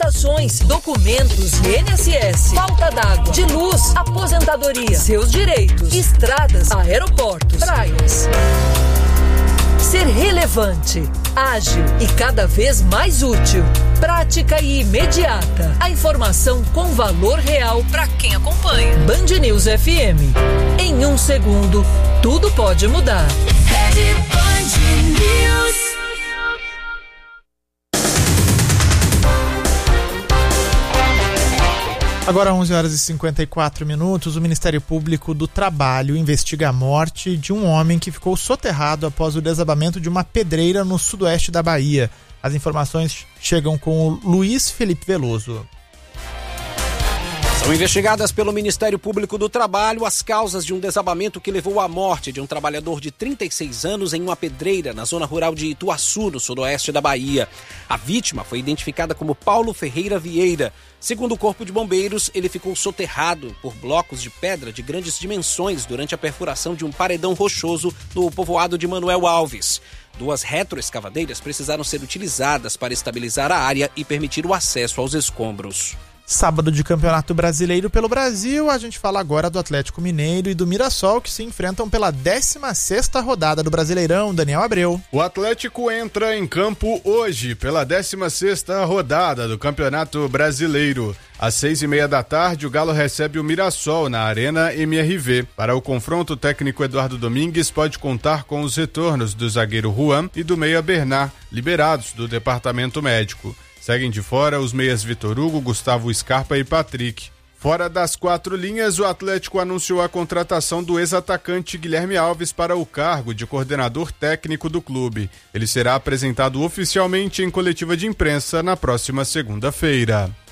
prestações, documentos, INSS, falta d'água, de luz, aposentadoria, seus direitos, estradas, aeroportos, praias. Ser relevante, ágil e cada vez mais útil. Prática e imediata. A informação com valor real para quem acompanha. Band News FM. Em 1 segundo, tudo pode mudar. Rede Band News. Agora 11h54, o Ministério Público do Trabalho investiga a morte de um homem que ficou soterrado após o desabamento de uma pedreira no sudoeste da Bahia. As informações chegam com o Luiz Felipe Veloso. São investigadas pelo Ministério Público do Trabalho as causas de um desabamento que levou à morte de um trabalhador de 36 anos em uma pedreira na zona rural de Ituaçu, no sudoeste da Bahia. A vítima foi identificada como Paulo Ferreira Vieira. Segundo o Corpo de Bombeiros, ele ficou soterrado por blocos de pedra de grandes dimensões durante a perfuração de um paredão rochoso no povoado de Manuel Alves. 2 retroescavadeiras precisaram ser utilizadas para estabilizar a área e permitir o acesso aos escombros. Sábado de Campeonato Brasileiro pelo Brasil, a gente fala agora do Atlético Mineiro e do Mirassol, que se enfrentam pela 16ª rodada do Brasileirão. Daniel Abreu. O Atlético entra em campo hoje pela 16ª rodada do Campeonato Brasileiro. Às 6h30 da tarde, o Galo recebe o Mirassol na Arena MRV. Para o confronto, o técnico Eduardo Domingues pode contar com os retornos do zagueiro Juan e do meia Bernard, liberados do departamento médico. Seguem de fora os meias Vitor Hugo, Gustavo Scarpa e Patrick. Fora das 4 linhas, o Atlético anunciou a contratação do ex-atacante Guilherme Alves para o cargo de coordenador técnico do clube. Ele será apresentado oficialmente em coletiva de imprensa na próxima segunda-feira.